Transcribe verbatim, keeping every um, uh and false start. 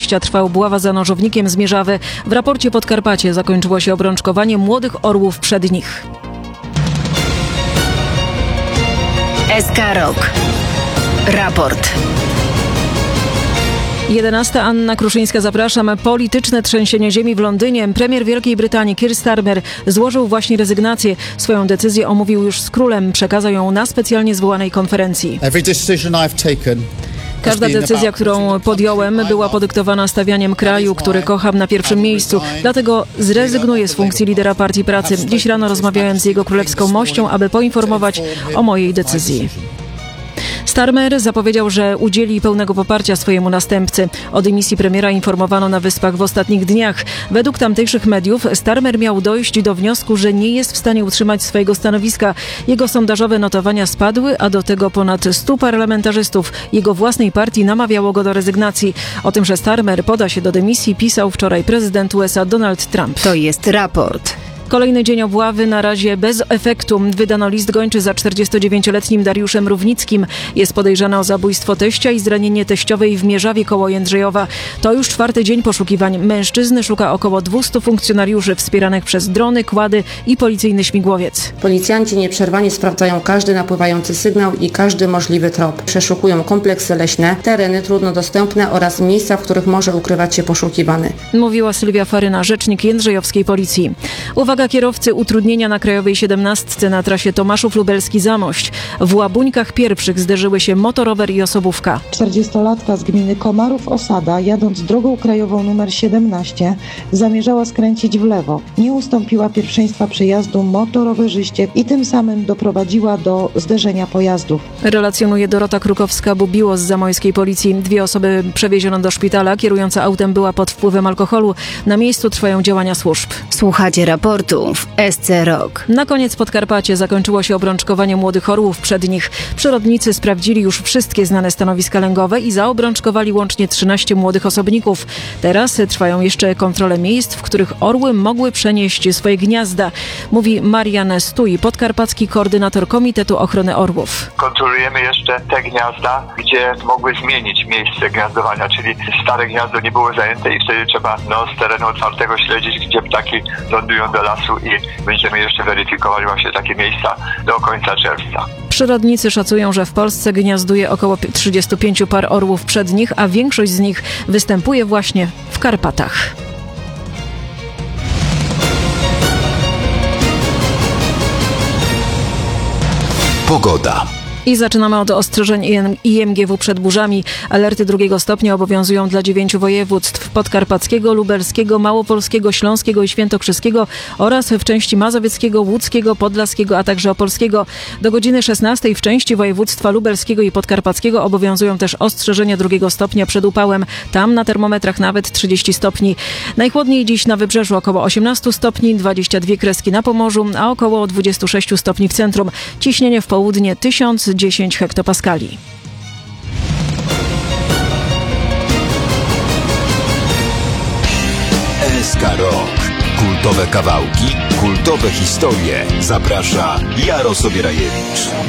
teścia trwa obława za nożownikiem z Mierzawy. W raporcie Podkarpacie zakończyło się obrączkowanie młodych orłów przed nich. S K Rok. Raport. jedenasta. Anna Kruszyńska, zapraszam. Polityczne trzęsienie ziemi w Londynie. Premier Wielkiej Brytanii Keir Starmer złożył właśnie rezygnację. Swoją decyzję omówił już z królem. Przekazał ją na specjalnie zwołanej konferencji. Każda decyzja, którą podjąłem, była podyktowana stawianiem kraju, który kocham, na pierwszym miejscu. Dlatego zrezygnuję z funkcji lidera Partii Pracy. Dziś rano rozmawiałem z jego królewską mością, aby poinformować o mojej decyzji. Starmer zapowiedział, że udzieli pełnego poparcia swojemu następcy. O dymisji premiera informowano na Wyspach w ostatnich dniach. Według tamtejszych mediów Starmer miał dojść do wniosku, że nie jest w stanie utrzymać swojego stanowiska. Jego sondażowe notowania spadły, a do tego ponad stu parlamentarzystów jego własnej partii namawiało go do rezygnacji. O tym, że Starmer poda się do dymisji, pisał wczoraj prezydent U S A Donald Trump. To jest raport. Kolejny dzień obławy, na razie bez efektu. Wydano list gończy za czterdziestodziewięcioletnim Dariuszem Równickim. Jest podejrzany o zabójstwo teścia i zranienie teściowej w Mierzawie koło Jędrzejowa. To już czwarty dzień poszukiwań. Mężczyzny szuka około dwustu funkcjonariuszy wspieranych przez drony, kłady i policyjny śmigłowiec. Policjanci nieprzerwanie sprawdzają każdy napływający sygnał i każdy możliwy trop. Przeszukują kompleksy leśne, tereny trudno dostępne oraz miejsca, w których może ukrywać się poszukiwany. Mówiła Sylwia Faryna, rzecznik jędrzejowskiej policji. Uwaga kierowcy, utrudnienia na Krajowej siedemnastce na trasie Tomaszów Lubelski-Zamość. W Łabuńkach pierwszych zderzyły się motorower i osobówka. czterdziestolatka z gminy Komarów-Osada, jadąc drogą krajową numer siedemnaście, zamierzała skręcić w lewo. Nie ustąpiła pierwszeństwa przejazdu motorowerzyście i tym samym doprowadziła do zderzenia pojazdów. Relacjonuje Dorota Krukowska-Bubiło z zamojskiej policji. Dwie osoby przewieziono do szpitala. Kierująca autem była pod wpływem alkoholu. Na miejscu trwają działania służb. Słuchacie raportu w S C Rok. Na koniec Podkarpacie zakończyło się obrączkowanie młodych orłów przed nich. Przyrodnicy sprawdzili już wszystkie znane stanowiska lęgowe i zaobrączkowali łącznie trzynaście młodych osobników. Teraz trwają jeszcze kontrole miejsc, w których orły mogły przenieść swoje gniazda. Mówi Marian Stuj, podkarpacki koordynator Komitetu Ochrony Orłów. Kontrolujemy jeszcze te gniazda, gdzie mogły zmienić miejsce gniazdowania, czyli stare gniazdo nie było zajęte i wtedy trzeba no, z terenu otwartego śledzić, gdzie ptaki lądują do lasu i będziemy jeszcze weryfikowali właśnie takie miejsca do końca czerwca. Przyrodnicy szacują, że w Polsce gniazduje około trzydziestu pięciu par orłów przednich, a większość z nich występuje właśnie w Karpatach. Pogoda. I zaczynamy od ostrzeżeń I M G W przed burzami. Alerty drugiego stopnia obowiązują dla dziewięciu województw: podkarpackiego, lubelskiego, małopolskiego, śląskiego i świętokrzyskiego oraz w części mazowieckiego, łódzkiego, podlaskiego, a także opolskiego. Do godziny szesnastej w części województwa lubelskiego i podkarpackiego obowiązują też ostrzeżenia drugiego stopnia przed upałem. Tam na termometrach nawet trzydzieści stopni. Najchłodniej dziś na wybrzeżu około osiemnaście stopni, dwadzieścia dwie kreski na Pomorzu, a około dwadzieścia sześć stopni w centrum. Ciśnienie w południe tysiąc dziesięć hektopaskali. S K Rok. Kultowe kawałki, kultowe historie. Zaprasza Jaro Sobierajewicz.